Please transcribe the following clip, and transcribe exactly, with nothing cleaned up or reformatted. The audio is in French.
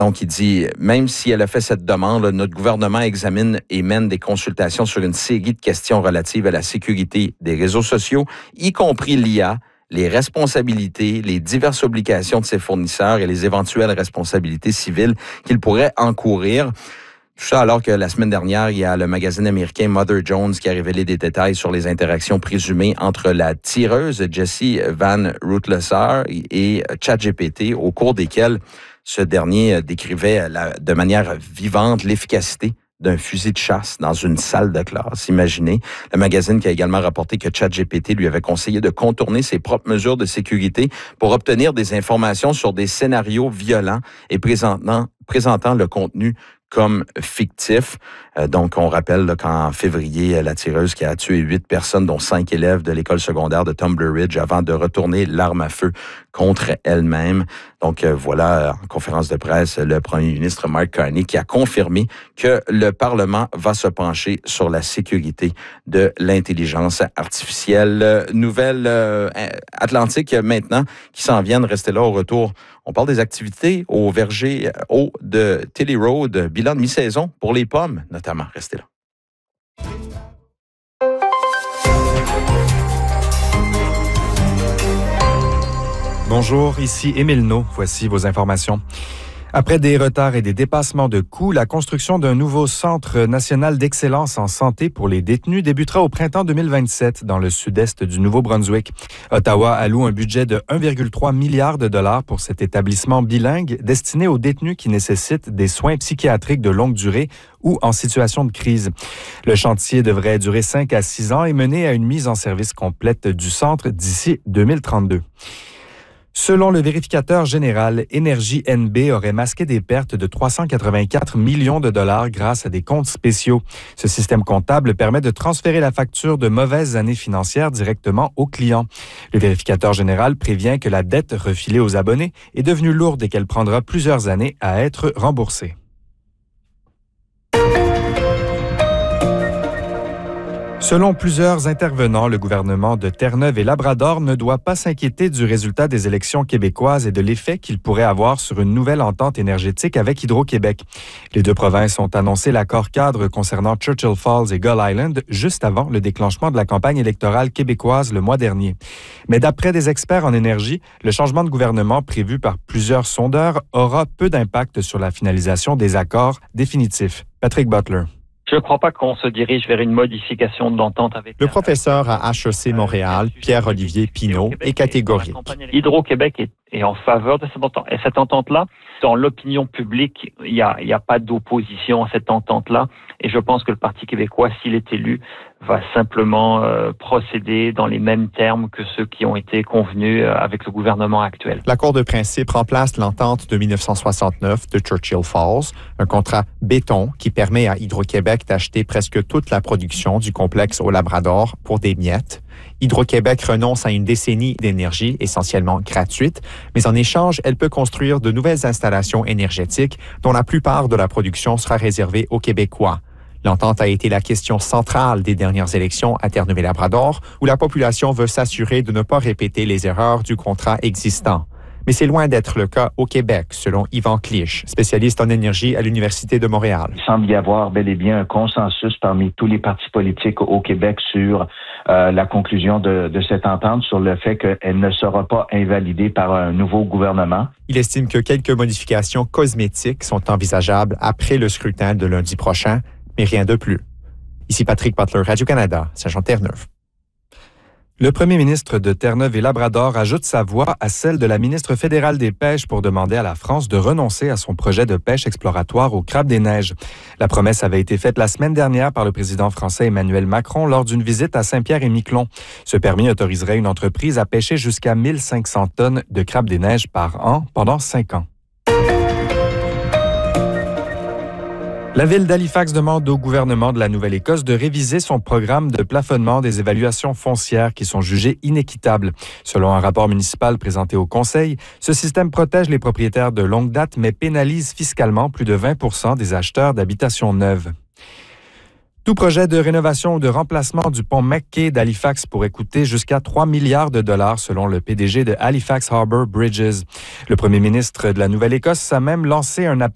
Donc, il dit, même si elle a fait cette demande, là, notre gouvernement examine et mène des consultations sur une série de questions relatives à la sécurité des réseaux sociaux, y compris l'I A, les responsabilités, les diverses obligations de ses fournisseurs et les éventuelles responsabilités civiles qu'ils pourraient encourir. Tout ça alors que la semaine dernière, il y a le magazine américain Mother Jones qui a révélé des détails sur les interactions présumées entre la tireuse Jessie Van Ruttlesser et ChatGPT, au cours desquelles ce dernier décrivait la, de manière vivante l'efficacité d'un fusil de chasse dans une salle de classe. Imaginez. Le magazine qui a également rapporté que ChatGPT lui avait conseillé de contourner ses propres mesures de sécurité pour obtenir des informations sur des scénarios violents et présentant, présentant le contenu comme fictif. Euh, donc, on rappelle là, qu'en février, la tireuse qui a tué huit personnes, dont cinq élèves de l'école secondaire de Tumbler Ridge, avant de retourner l'arme à feu contre elle-même. Donc, euh, voilà, en conférence de presse, le premier ministre Mark Carney qui a confirmé que le Parlement va se pencher sur la sécurité de l'intelligence artificielle. Nouvelle euh, Atlantique maintenant qui s'en viennent. Restez là au retour. On parle des activités au verger haut de Tilly Road, bilan de mi-saison pour les pommes notamment. Restez là. Bonjour, ici Émile No. Voici vos informations. Après des retards et des dépassements de coûts, la construction d'un nouveau centre national d'excellence en santé pour les détenus débutera au printemps deux mille vingt-sept dans le sud-est du Nouveau-Brunswick. Ottawa alloue un budget de un virgule trois milliard de dollars pour cet établissement bilingue destiné aux détenus qui nécessitent des soins psychiatriques de longue durée ou en situation de crise. Le chantier devrait durer cinq à six ans et mener à une mise en service complète du centre d'ici deux mille trente-deux. Selon le vérificateur général, Énergie N B aurait masqué des pertes de trois cent quatre-vingt-quatre millions de dollars grâce à des comptes spéciaux. Ce système comptable permet de transférer la facture de mauvaises années financières directement aux clients. Le vérificateur général prévient que la dette refilée aux abonnés est devenue lourde et qu'elle prendra plusieurs années à être remboursée. Selon plusieurs intervenants, le gouvernement de Terre-Neuve et Labrador ne doit pas s'inquiéter du résultat des élections québécoises et de l'effet qu'il pourrait avoir sur une nouvelle entente énergétique avec Hydro-Québec. Les deux provinces ont annoncé l'accord cadre concernant Churchill Falls et Gull Island juste avant le déclenchement de la campagne électorale québécoise le mois dernier. Mais d'après des experts en énergie, le changement de gouvernement prévu par plusieurs sondeurs aura peu d'impact sur la finalisation des accords définitifs. Patrick Butler. Je ne crois pas qu'on se dirige vers une modification de l'entente avec... Le professeur à H E C Montréal, Pierre-Olivier Pinault, est catégorique. Hydro-Québec est, est en faveur de cette entente. Et cette entente-là, dans l'opinion publique, il n'y a, il y a pas d'opposition à cette entente-là. Et je pense que le Parti québécois, s'il est élu, va simplement euh, procéder dans les mêmes termes que ceux qui ont été convenus euh, avec le gouvernement actuel. L'accord de principe remplace l'entente de dix-neuf cent soixante-neuf de Churchill Falls, un contrat béton qui permet à Hydro-Québec d'acheter presque toute la production du complexe au Labrador pour des miettes. Hydro-Québec renonce à une décennie d'énergie essentiellement gratuite, mais en échange, elle peut construire de nouvelles installations énergétiques dont la plupart de la production sera réservée aux Québécois. L'entente a été la question centrale des dernières élections à Terre-Neuve et Labrador, où la population veut s'assurer de ne pas répéter les erreurs du contrat existant. Mais c'est loin d'être le cas au Québec, selon Yvan Clich, spécialiste en énergie à l'Université de Montréal. Il semble y avoir bel et bien un consensus parmi tous les partis politiques au Québec sur euh, la conclusion de, de cette entente, sur le fait qu'elle ne sera pas invalidée par un nouveau gouvernement. Il estime que quelques modifications cosmétiques sont envisageables après le scrutin de lundi prochain, mais rien de plus. Ici Patrick Butler, Radio-Canada, Saint-Jean-Terre-Neuve. Le premier ministre de Terre-Neuve et Labrador ajoute sa voix à celle de la ministre fédérale des Pêches pour demander à la France de renoncer à son projet de pêche exploratoire au crabe des neiges. La promesse avait été faite la semaine dernière par le président français Emmanuel Macron lors d'une visite à Saint-Pierre-et-Miquelon. Ce permis autoriserait une entreprise à pêcher jusqu'à mille cinq cents tonnes de crabe des neiges par an pendant cinq ans. La ville d'Halifax demande au gouvernement de la Nouvelle-Écosse de réviser son programme de plafonnement des évaluations foncières qui sont jugées inéquitables. Selon un rapport municipal présenté au Conseil, ce système protège les propriétaires de longue date mais pénalise fiscalement plus de vingt pour cent des acheteurs d'habitations neuves. Tout projet de rénovation ou de remplacement du pont McKay d'Halifax pourrait coûter jusqu'à trois milliards de dollars selon le P D G de Halifax Harbour Bridges. Le premier ministre de la Nouvelle-Écosse a même lancé un appel